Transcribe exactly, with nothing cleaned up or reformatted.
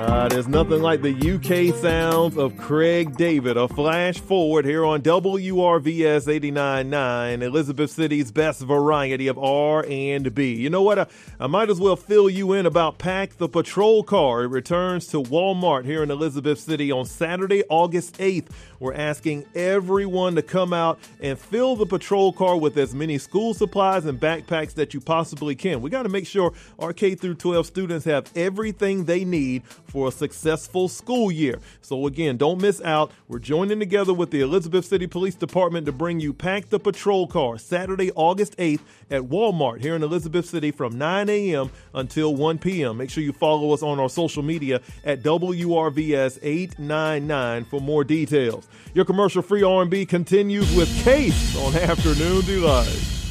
Uh, there's nothing like the U K sounds of Craig David. A flash forward here on W R V S eighty-nine point nine, Elizabeth City's best variety of R and B. You know what? I, I might as well fill you in about Pack the Patrol Car. It returns to Walmart here in Elizabeth City on Saturday, August eighth. We're asking everyone to come out and fill the patrol car with as many school supplies and backpacks that you possibly can. We got to make sure our K through twelve students have everything they need for a successful school year. So again, don't miss out. We're joining together with the Elizabeth City Police Department to bring you Pack the Patrol Car Saturday, August eighth at Walmart here in Elizabeth City from nine a.m. until one p.m. Make sure you follow us on our social media at W R V S eight nine nine for more details. Your commercial-free R and B continues with Case on Afternoon Delight.